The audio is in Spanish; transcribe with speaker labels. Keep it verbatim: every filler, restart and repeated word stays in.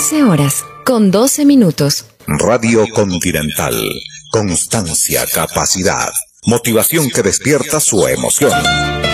Speaker 1: trece horas, con doce minutos.
Speaker 2: Radio Continental. Constancia, capacidad, motivación que despierta su emoción.